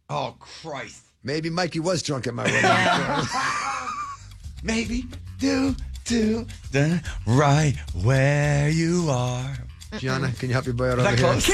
Oh, Christ. Maybe Mikey was drunk at my wedding. Maybe do the right where you are. Gianna, can you help your boy out Is over that here? close?